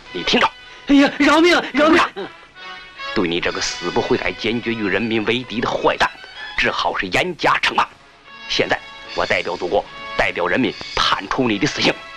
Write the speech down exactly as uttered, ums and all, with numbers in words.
你听着。 哎呀，饶命！饶命！ 对你这个死不悔改、坚决与人民为敌的坏蛋，只好是严加惩罚。现在，我代表祖国，代表人民判处你的死刑。